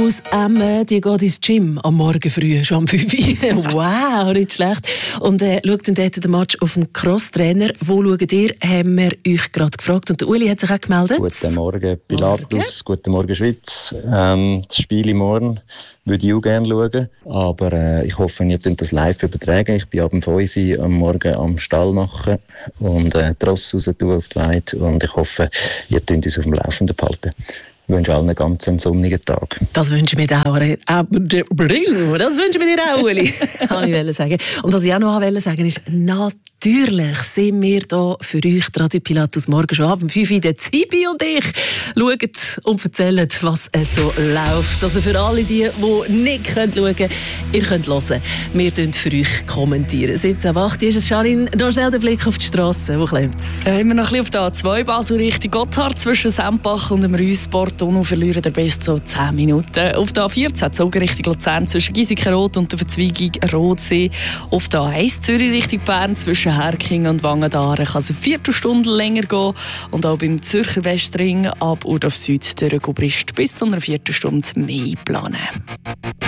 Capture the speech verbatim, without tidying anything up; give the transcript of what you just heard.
aus Emmen, die geht ins Gym am Morgen früh, schon um fünf Uhr. Wow, nicht schlecht. Und äh, schaut dann dort den Match auf dem Crosstrainer. Wo schaut ihr? Haben wir euch gerade gefragt. Und der Uli hat sich auch gemeldet. Guten Morgen, Pilatus. Morgen. Guten Morgen, Schweiz. Ähm, das Spiel morgen würde ich auch gerne schauen. Aber äh, ich hoffe, ihr könnt das live übertragen. Ich bin ab fünf Uhr am Morgen am Stall machen und äh, die Rosse raus tun auf die Weide. Und ich hoffe, ihr könnt uns auf dem Laufenden behalten. Ich wünsche allen einen ganz sonnigen Tag. Das wünsche ich mir auch. Das wünsche ich mir auch, Uli. Kann ich sagen. Und was ich auch noch wollte sagen, ist, natürlich sind wir hier für euch, Radio Pilatus, morgen schon ab um fünf Uhr, der Zibi und ich, schauen und erzählen, was so läuft. Also für alle die, die nicht schauen können, ihr könnt hören. Wir kommentieren für euch kommentieren. siebzehn Uhr acht ist es, Charlene, noch schnell den Blick auf die Strasse. Wo klemmt es? Äh, immer noch ein bisschen auf der A zwei, Basel Richtung Gotthard, zwischen Sempach und dem Rüssport. Tunnel verlieren der bis so zehn Minuten. Auf der A vierzehn Zug Richtung Luzern zwischen Giesikenrot und der Verzweigung Rotsee. Auf der A eins Zürich Richtung Bern zwischen Herking und Wangendaren kann es eine Viertelstunde länger gehen. Und auch beim Zürcher Westring ab Urdorf Süd durch Gubrist bis zu einer Viertelstunde mehr planen.